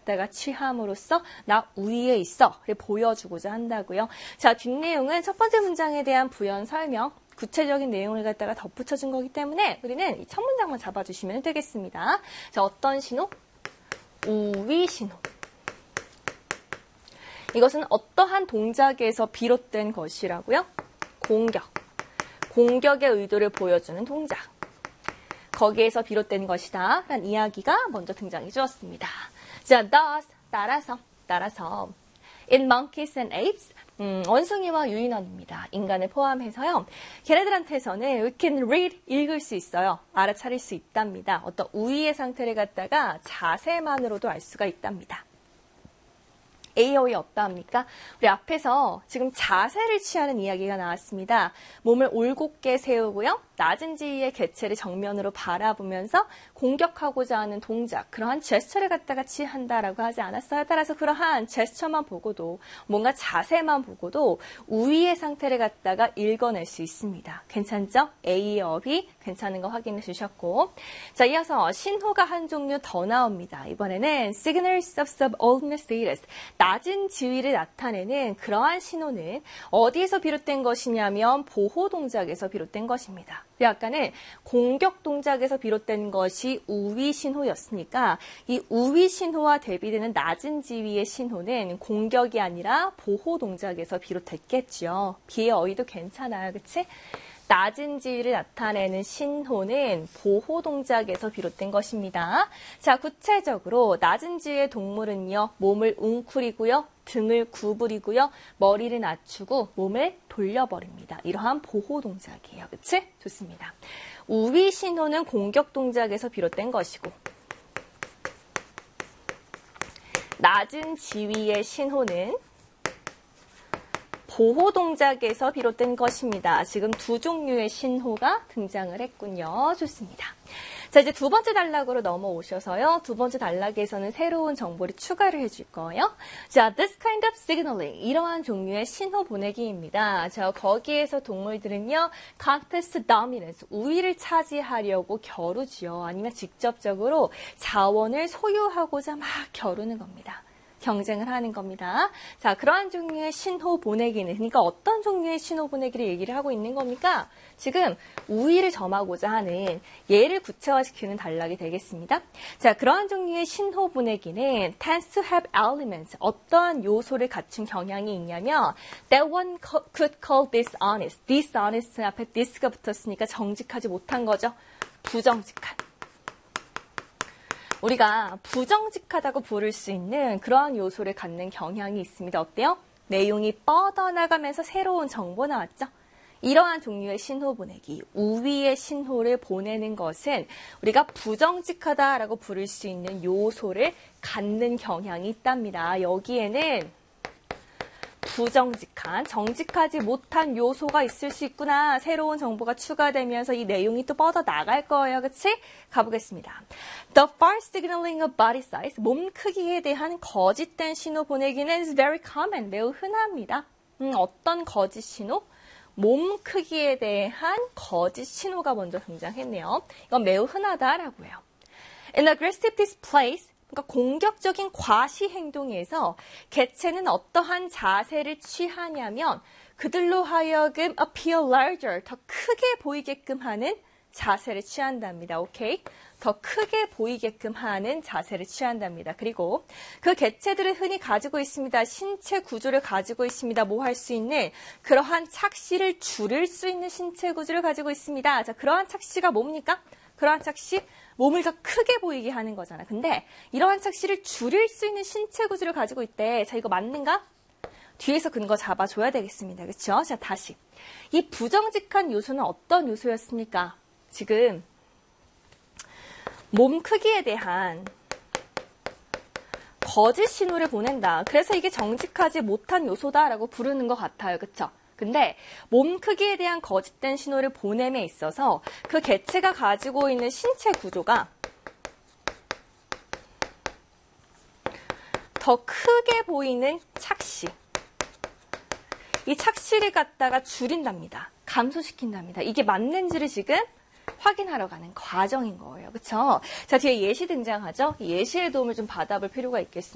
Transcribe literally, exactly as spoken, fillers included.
갖다가 취함으로써 나 우위에 있어 보여주고자 한다고요. 자, 뒷내용은 첫 번째 문장에 대한 부연 설명, 구체적인 내용을 갖다가 덧붙여준 거기 때문에 우리는 이 첫 문장만 잡아주시면 되겠습니다. 자, 어떤 신호? 우위 신호. 이것은 어떠한 동작에서 비롯된 것이라고요? 공격. 공격의 의도를 보여주는 동작. 거기에서 비롯된 것이다 라는 이야기가 먼저 등장해 주었습니다. 자, thus, 따라서, 따라서 in monkeys and apes, 음, 원숭이와 유인원입니다. 인간을 포함해서요. 걔네들한테서는 we can read, 읽을 수 있어요. 알아차릴 수 있답니다. 어떤 우위의 상태를 갖다가 자세만으로도 알 수가 있답니다. 에이오이 어떠합니까? 우리 앞에서 지금 자세를 취하는 이야기가 나왔습니다. 몸을 올곧게 세우고요. 낮은 지위의 개체를 정면으로 바라보면서 공격하고자 하는 동작, 그러한 제스처를 갖다가 취한다라고 하지 않았어요? 따라서 그러한 제스처만 보고도, 뭔가 자세만 보고도 우위의 상태를 갖다가 읽어낼 수 있습니다. 괜찮죠? A의 업이 괜찮은 거 확인해 주셨고, 자, 이어서 신호가 한 종류 더 나옵니다. 이번에는 signals of subordinate status, 낮은 지위를 나타내는 그러한 신호는 어디에서 비롯된 것이냐면 보호 동작에서 비롯된 것입니다. 아까는 공격 동작에서 비롯된 것이 우위 신호였으니까 이 우위 신호와 대비되는 낮은 지위의 신호는 공격이 아니라 보호 동작에서 비롯됐겠죠. 비의 어휘도 괜찮아요. 그치? 낮은 지위를 나타내는 신호는 보호 동작에서 비롯된 것입니다. 자, 구체적으로 낮은 지위의 동물은요, 몸을 웅크리고요, 등을 구부리고요, 머리를 낮추고 몸을 돌려버립니다. 이러한 보호 동작이에요. 그치? 좋습니다. 우위 신호는 공격 동작에서 비롯된 것이고, 낮은 지위의 신호는 보호 동작에서 비롯된 것입니다. 지금 두 종류의 신호가 등장을 했군요. 좋습니다. 자, 이제 두 번째 단락으로 넘어오셔서요. 두 번째 단락에서는 새로운 정보를 추가를 해줄 거예요. 자, this kind of signaling. 이러한 종류의 신호 보내기입니다. 자, 거기에서 동물들은요, contest dominance. 우위를 차지하려고 겨루지요. 아니면 직접적으로 자원을 소유하고자 막 겨루는 겁니다. 경쟁을 하는 겁니다. 자, 그러한 종류의 신호 보내기는, 그러니까 어떤 종류의 신호 보내기를 얘기를 하고 있는 겁니까? 지금 우위를 점하고자 하는 예를 구체화시키는 단락이 되겠습니다. 자, 그러한 종류의 신호 보내기는 tends to have elements, 어떠한 요소를 갖춘 경향이 있냐면 that one could call dishonest. dishonest 앞에 this가 붙었으니까 정직하지 못한 거죠. 부정직한. 우리가 부정직하다고 부를 수 있는 그러한 요소를 갖는 경향이 있습니다. 어때요? 내용이 뻗어나가면서 새로운 정보 나왔죠? 이러한 종류의 신호 보내기, 우위의 신호를 보내는 것은 우리가 부정직하다라고 부를 수 있는 요소를 갖는 경향이 있답니다. 여기에는 부정직한, 정직하지 못한 요소가 있을 수 있구나. 새로운 정보가 추가되면서 이 내용이 또 뻗어 나갈 거예요. 그치? 가보겠습니다. The false signaling of body size, 몸 크기에 대한 거짓된 신호 보내기는 is very common, 매우 흔합니다. 음, 어떤 거짓 신호? 몸 크기에 대한 거짓 신호가 먼저 등장했네요. 이건 매우 흔하다라고 해요. In aggressive displays, 그러니까 공격적인 과시 행동에서 개체는 어떠한 자세를 취하냐면 그들로 하여금 appear larger, 더 크게 보이게끔 하는 자세를 취한답니다. 오케이? 더 크게 보이게끔 하는 자세를 취한답니다. 그리고 그 개체들은 흔히 가지고 있습니다. 신체 구조를 가지고 있습니다. 뭐 할 수 있는 그러한 착시를 줄일 수 있는 신체 구조를 가지고 있습니다. 자, 그러한 착시가 뭡니까? 그러한 착시, 몸을 더 크게 보이게 하는 거잖아. 근데 이러한 착시를 줄일 수 있는 신체 구조를 가지고 있대. 자, 이거 맞는가? 뒤에서 근거 잡아줘야 되겠습니다. 그렇죠? 자, 다시. 이 부정직한 요소는 어떤 요소였습니까? 지금 몸 크기에 대한 거짓 신호를 보낸다. 그래서 이게 정직하지 못한 요소다라고 부르는 것 같아요. 그렇죠? 근데 몸 크기에 대한 거짓된 신호를 보냄에 있어서 그 개체가 가지고 있는 신체 구조가 더 크게 보이는 착시. 이 착시를 갖다가 줄인답니다. 감소시킨답니다. 이게 맞는지를 지금 확인하러 가는 과정인 거예요. 그렇죠? 자, 뒤에 예시 등장하죠? 예시의 도움을 좀 받아볼 필요가 있겠습니다.